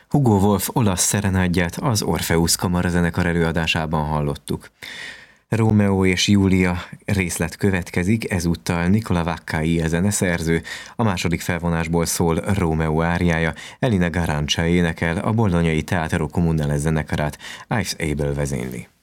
Hugo Wolf olasz szerenádját az Orpheus kamarazenekar előadásában hallottuk. Rómeó és Júlia részlet következik, ezúttal Nicola Vaccai zeneszerző, a második felvonásból szól Rómeó áriája, Elina Garancia énekel, a Bolognai Teatro Comunale zenekarát Ives Abel vezényli.